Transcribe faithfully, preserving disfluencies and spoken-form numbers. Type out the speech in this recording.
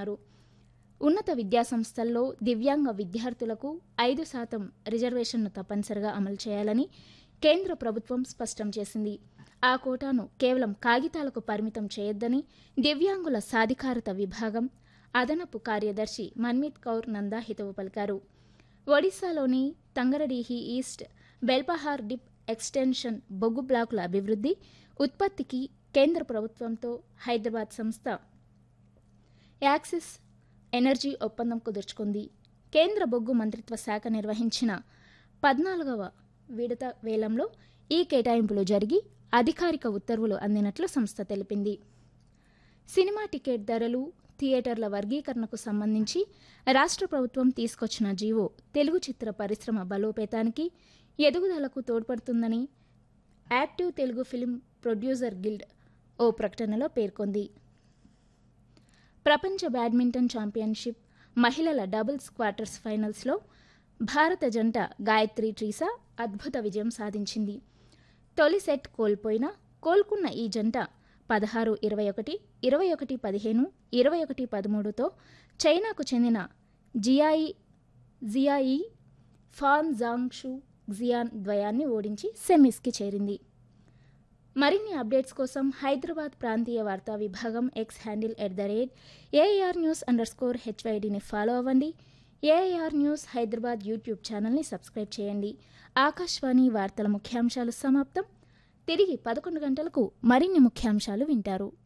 చేస్తున్నారు. ఉన్నత విద్యాసంస్థల్లో దివ్యాంగ విద్యార్థులకు ఐదు శాతం రిజర్వేషన్ను తప్పనిసరిగా అమలు చేయాలని కేంద్ర ప్రభుత్వం స్పష్టం చేసింది. ఆ కోటాను కేవలం కాగితాలకు పరిమితం చేయొద్దని దివ్యాంగుల సాధికారత విభాగం అదనపు కార్యదర్శి మన్మీత్ కౌర్ నందా హితవు పలికారు. ఒడిశాలోని తంగరడీహి ఈస్ట్ బెల్పహార్ డిప్ ఎక్స్టెన్షన్ బొగ్గు బ్లాకుల అభివృద్ధి, ఉత్పత్తికి కేంద్ర ప్రభుత్వంతో హైదరాబాద్ సంస్థ యాక్సిస్ ఎనర్జీ ఒప్పందం కుదుర్చుకుంది. కేంద్ర బొగ్గు మంత్రిత్వ శాఖ నిర్వహించిన పద్నాలుగవ విడత వేలంలో ఈ కేటాయింపులు జరిగి అధికారిక ఉత్తర్వులు అందినట్లు సంస్థ తెలిపింది. సినిమా టికెట్ ధరలు, థియేటర్ల వర్గీకరణకు సంబంధించి రాష్ట్ర ప్రభుత్వం తీసుకొచ్చిన జీవో తెలుగు చిత్ర పరిశ్రమ బలోపేతానికి, ఎదుగుదలకు తోడ్పడుతుందని active Telugu film producer guild ఓ ప్రకటనలో పేర్కొంది. ప్రపంచ బ్యాడ్మింటన్ ఛాంపియన్షిప్ మహిళల డబుల్స్ క్వార్టర్స్ ఫైనల్స్లో భారత జంట గాయత్రి ట్రీసా అద్భుత విజయం సాధించింది. తొలి సెట్ కోల్పోయినా కోలుకున్న ఈ జంట పదహారు ఇరవై ఒకటి, ఇరవై ఒకటి పదిహేను, ఇరవై ఒకటి పదమూడుతో చైనాకు చెందిన జియాయి జియాయి ఫాన్ జాంగ్షు జియాన్ ద్వయాన్ని ఓడించి సెమీస్కి చేరింది. మరిన్ని అప్డేట్స్ కోసం హైదరాబాద్ ప్రాంతీయ వార్తా విభాగం X handle at the rate AIR news under score హెచ్వైడిని follow అవ్వండి. ఏఐఆర్ న్యూస్ హైదరాబాద్ యూట్యూబ్ ఛానల్ని సబ్స్క్రైబ్ చేయండి. ఆకాశవాణి వార్తల ముఖ్యాంశాలు సమాప్తం. తిరిగి పదకొండు గంటలకు మరిన్ని ముఖ్యాంశాలు వింటారు.